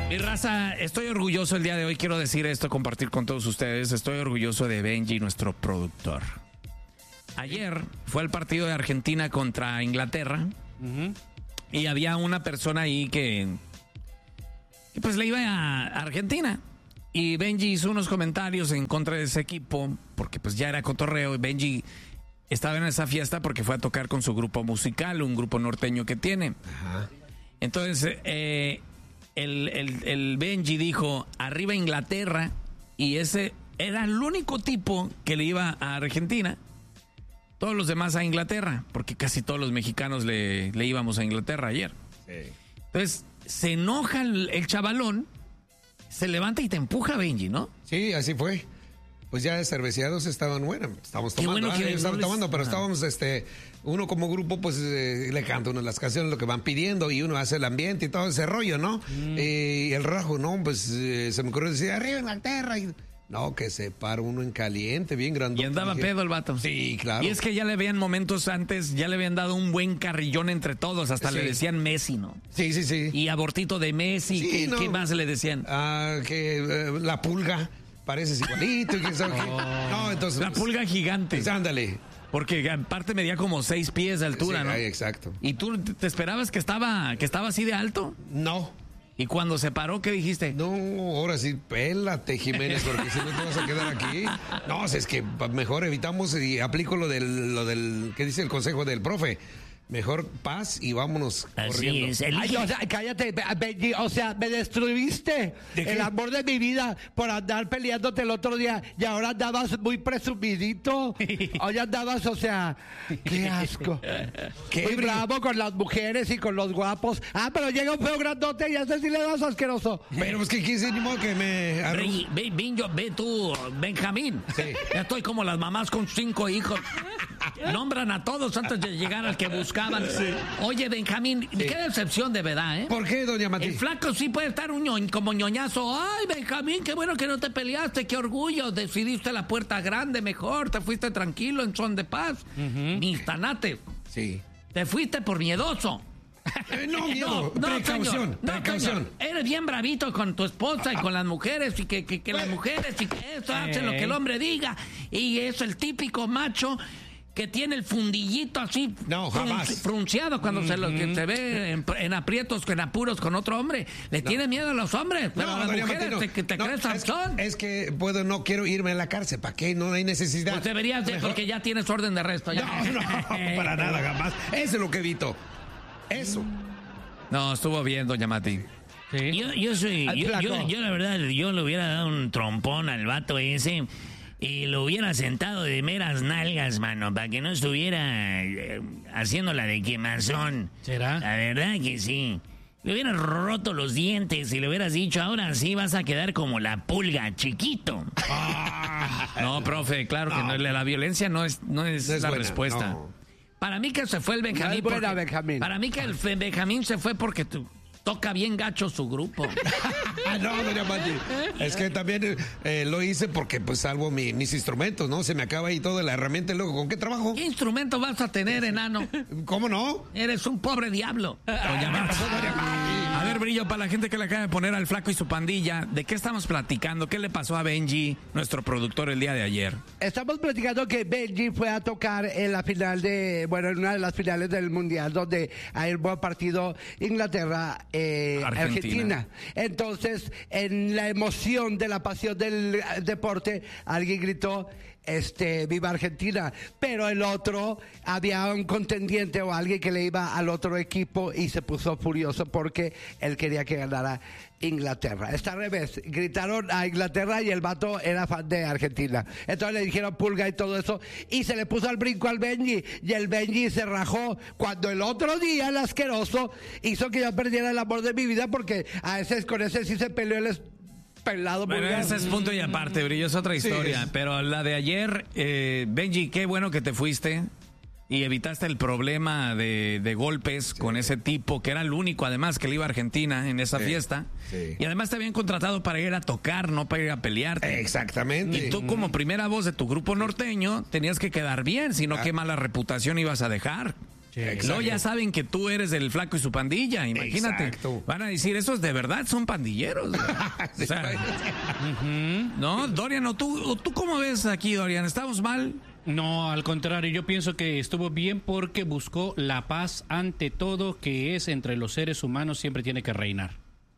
Mi raza, estoy orgulloso el día de hoy, quiero decir esto, compartir con todos ustedes. Estoy orgulloso de Benji, nuestro productor. Ayer fue el partido de Argentina contra Inglaterra. Y había una persona ahí que pues le iba a Argentina. Y Benji hizo unos comentarios en contra de ese equipo, porque pues ya era cotorreo. Y Benji estaba en esa fiesta porque fue a tocar con su grupo musical, un grupo norteño que tiene. Ajá. Entonces, el Benji dijo, arriba Inglaterra, y ese era el único tipo que le iba a Argentina. Todos los demás a Inglaterra, porque casi todos los mexicanos le íbamos a Inglaterra ayer. Sí. Entonces, se enoja el chavalón, se levanta y te empuja, Benji, ¿no? Sí, así fue. Pues ya cerveceados estaban, bueno, estábamos tomando, estaban tomando, pero estábamos, uno como grupo, pues le canta uno las canciones, lo que van pidiendo, y uno hace el ambiente y todo ese rollo, ¿no? Y el rajo, ¿no? Pues se me ocurrió decir, arriba Inglaterra, y no, que se para uno en caliente, bien grandote. Y andaba pedo el vato. Sí, claro. Y es que ya le habían momentos antes, ya le habían dado un buen carrillón entre todos, hasta le decían Messi, ¿no? Sí, sí, sí. Y abortito de Messi, sí, ¿qué más le decían? La pulga. Pareces igualito. No, entonces, la pulga gigante. Pues, ándale. Porque aparte medía como 6 pies de altura, sí, ¿no? Exacto. ¿Y tú te esperabas que estaba así de alto? No. ¿Y cuando se paró, qué dijiste? No, ahora sí, pélate, Jiménez, porque si no te vas a quedar aquí. No, es que mejor evitamos y aplico lo del ¿qué dice el consejo del profe? Mejor paz y vámonos corriendo. Así es. Ay, o sea, cállate, Benji, o sea, me destruiste el amor de mi vida por andar peleándote el otro día y ahora andabas muy presumidito. Hoy andabas, o sea, qué asco. Muy bravo con las mujeres y con los guapos. Ah, pero llega un feo grandote y a ese sí le das asqueroso. Pero pues que quise ni modo que me... Ve tú, Benjamín. Sí. Ya estoy como las mamás con 5 hijos. Nombran a todos antes de llegar al que buscaban. Sí. Oye, Benjamín, qué decepción de verdad, ¿eh? ¿Por qué, doña Mati? El flaco sí puede estar como ñoñazo. Ay, Benjamín, qué bueno que no te peleaste, qué orgullo. Decidiste la puerta grande mejor, te fuiste tranquilo en son de paz. Ni tanate. Sí. Te fuiste por miedoso. No, miedo, precaución, precaución. Eres bien bravito con tu esposa y con las mujeres y que las mujeres y que esto hace lo que el hombre diga. Y es el típico macho que tiene el fundillito así frunciado cuando se ve en aprietos, en apuros con otro hombre. Le tiene miedo a los hombres, pero a las mujeres te crees Sansón. Es que no quiero irme a la cárcel. ¿Para qué? No hay necesidad. Pues deberías porque ya tienes orden de arresto. Ya. No, para nada, jamás. Eso es lo que evito. Eso. No, estuvo bien, doña Mati. ¿Sí? Yo la verdad, yo le hubiera dado un trompón al vato ese y lo hubiera sentado de meras nalgas, mano, para que no estuviera haciendo la de quemazón. ¿Será? La verdad que sí. Le hubieras roto los dientes y le hubieras dicho, ahora sí vas a quedar como la pulga, chiquito. No, profe, claro que no, la violencia no es la buena, respuesta. No. Para mí que se fue el Benjamín. No es buena, Benjamín. Para mí que el Benjamín se fue porque toca bien gacho su grupo. No, doña Mati. Es que también lo hice porque pues salvo mis instrumentos, ¿no? Se me acaba ahí toda la herramienta y luego, ¿con qué trabajo? ¿Qué instrumento vas a tener, enano? ¿Cómo no? Eres un pobre diablo. Doña Mati. A ver, Brillo, para la gente que le acaba de poner al flaco y su pandilla, ¿de qué estamos platicando? ¿Qué le pasó a Benji, nuestro productor, el día de ayer? Estamos platicando que Benji fue a tocar en la final en una de las finales del Mundial, donde hay un buen partido Inglaterra-Argentina. Entonces, en la emoción de la pasión del deporte, alguien gritó, viva Argentina, pero el otro, había un contendiente o alguien que le iba al otro equipo y se puso furioso porque él quería que ganara Inglaterra. Está al revés, gritaron a Inglaterra y el vato era fan de Argentina. Entonces le dijeron pulga y todo eso y se le puso al brinco al Benji y el Benji se rajó cuando el otro día el asqueroso hizo que yo perdiera el amor de mi vida porque con ese sí se peleó el pelado. Bueno, ese es punto y aparte, Brillo, es otra historia. Sí. Pero la de ayer, Benji, qué bueno que te fuiste y evitaste el problema de golpes con ese tipo, que era el único, además, que le iba a Argentina en esa fiesta. Sí. Y además te habían contratado para ir a tocar, no para ir a pelearte. Exactamente. Y tú, como primera voz de tu grupo norteño, tenías que quedar bien, si no, qué mala reputación ibas a dejar. Sí. Luego ya saben que tú eres el flaco y su pandilla, imagínate. Exacto. Van a decir, esos de verdad son pandilleros. O sea, ¿no? Dorian, ¿tú cómo ves aquí, Dorian? ¿Estamos mal? No, al contrario, yo pienso que estuvo bien porque buscó la paz ante todo, que es entre los seres humanos, siempre tiene que reinar.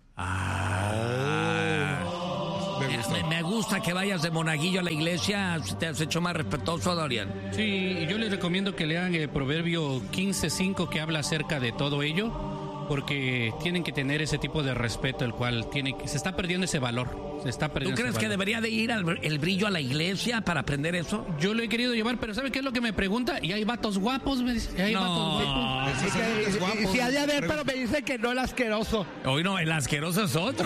Me gusta que vayas de monaguillo a la iglesia, te has hecho más respetuoso, Dorian. Sí, y yo les recomiendo que lean el Proverbio 15:5 que habla acerca de todo ello, porque tienen que tener ese tipo de respeto, el cual se está perdiendo ese valor. ¿Tú crees que debería de ir el brillo a la iglesia para aprender eso? Yo lo he querido llevar, pero ¿sabe qué es lo que me pregunta? Y hay vatos guapos, me dice. Sí, ha de haber, pero me dice que no el asqueroso. Hoy no, el asqueroso es otro.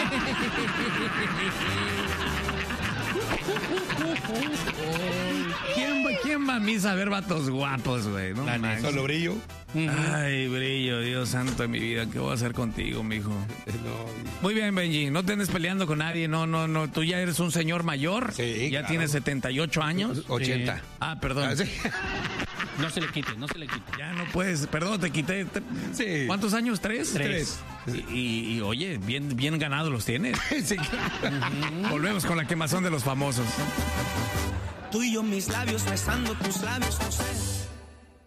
¿Quién va a misa a ver vatos guapos, güey? No, solo brillo. Ay, brillo, Dios santo de mi vida, ¿qué voy a hacer contigo, mijo? Muy bien, Benji, no te andes peleando con nadie, no, tú ya eres un señor mayor, sí, ya tienes 78 años. 80. Sí. Perdón. ¿Sí? No se le quite. Ya no puedes, perdón, te quité. Sí. ¿Cuántos años? ¿Tres? Y oye, bien ganados los tienes. Sí. Volvemos con la quemazón de los famosos. Tú y yo, mis labios besando tus labios, no sé.